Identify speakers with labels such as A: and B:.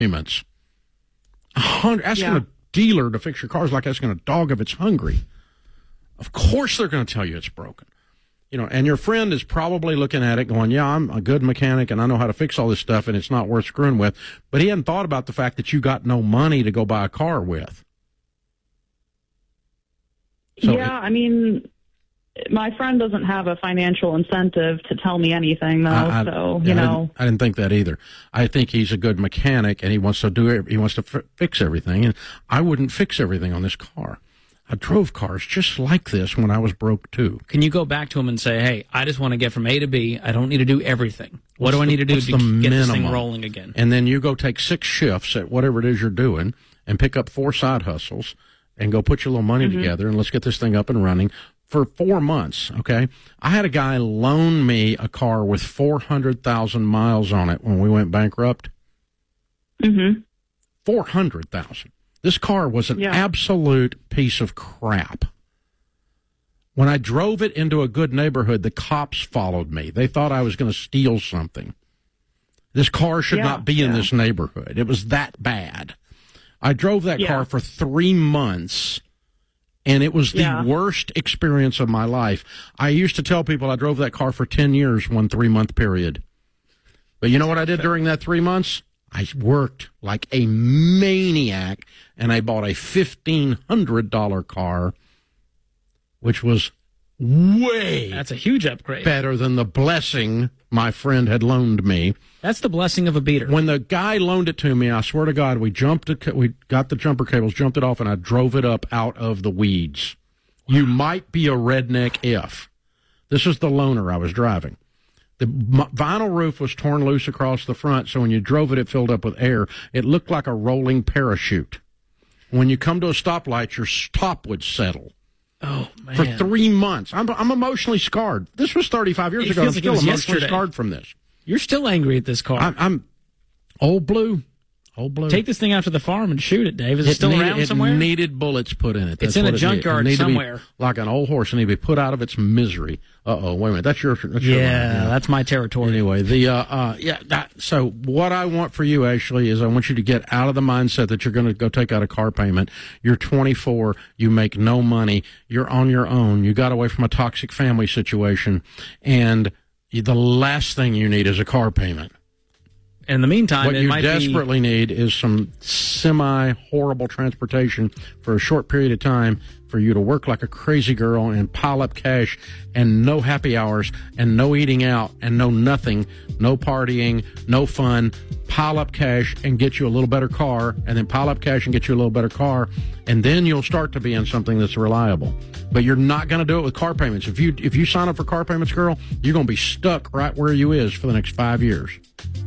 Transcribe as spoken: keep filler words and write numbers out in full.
A: payments. Asking
B: Yeah.
A: a dealer to fix your car is like asking a dog if it's hungry. Of course they're going to tell you it's broken. You know, and your friend is probably looking at it going, yeah, I'm a good mechanic and I know how to fix all this stuff and it's not worth screwing with. But he hadn't thought about the fact that you got no money to go buy a car with. So
B: yeah,
A: it,
B: I mean, my friend doesn't have a financial incentive to tell me anything, though.
A: I, I,
B: so
A: yeah,
B: you
A: I
B: know,
A: didn't, I didn't think that either. I think he's a good mechanic, and he wants to do it. He wants to f- fix everything, and I wouldn't fix everything on this car. I drove cars just like this when I was broke too.
C: Can you go back to him and say, "Hey, I just want to get from A to B. I don't need to do everything. What
A: What's
C: do I
A: the,
C: need to do
A: what's
C: to
A: the
C: get
A: minimum?
C: this thing rolling again?"
A: And then you go take six shifts at whatever it is you're doing, and pick up four side hustles, and go put your little money
B: Mm-hmm.
A: together, and let's get this thing up and running. For four months, okay? I had a guy loan me a car with four hundred thousand miles on it when we went bankrupt.
B: mm-hmm.
A: four hundred thousand. This car was an
B: Yeah.
A: absolute piece of crap. When I drove it into a good neighborhood, the cops followed me. They thought I was going to steal something. This car should
B: Yeah,
A: not be in
B: yeah.
A: this neighborhood. It was that bad. I drove that
B: Yeah.
A: car for three months, and it was the
B: Yeah.
A: worst experience of my life. I used to tell people I drove that car for ten years, one three-month period. But you know what I did during that three months? I worked like a maniac, and I bought a fifteen hundred dollars car, which was way
C: That's a huge upgrade.
A: better than the blessing my friend had loaned me.
C: That's the blessing of a beater.
A: When the guy loaned it to me, I swear to God, we jumped it, we got the jumper cables, jumped it off, and I drove it up out of the weeds. You might be a redneck if. This is the loaner I was driving. The m- vinyl roof was torn loose across the front, so when you drove it, it filled up with air. It looked like a rolling parachute. When you come to a stoplight, your top would settle.
C: Oh, man.
A: For three months. I'm, I'm emotionally scarred. This was thirty-five years
C: It
A: ago. I'm
C: feels like it
A: still
C: was
A: emotionally
C: yesterday.
A: scarred from this.
C: You're still angry at this car.
A: I'm, I'm old blue. Old blue.
C: Take this thing out to the farm and shoot it, Dave. Is it, still
A: needed,
C: around somewhere?
A: It needed bullets put in it. That's
C: It's in
A: what
C: a
A: it
C: junkyard
A: needed. It needed to be
C: somewhere.
A: like an old horse, and needed to be put out of its misery. Uh-oh, wait a minute. That's your... That's your
C: yeah,
A: one.
C: that's my territory.
A: Anyway, the uh, uh, yeah. That, so what I want for you, Ashley, is I want you to get out of the mindset that you're going to go take out a car payment. You're twenty-four. You make no money. You're on your own. You got away from a toxic family situation, and you, the last thing you need is a car payment.
C: In the meantime,
A: What
C: it
A: you
C: might
A: desperately need is some semi-horrible transportation for a short period of time for you to work like a crazy girl and pile up cash and no happy hours and no eating out and no nothing, no partying, no fun. Pile up cash and get you a little better car, and then pile up cash and get you a little better car, and then you'll start to be in something that's reliable. But you're not going to do it with car payments. If you if you sign up for car payments, girl, you're going to be stuck right where you is for the next five years.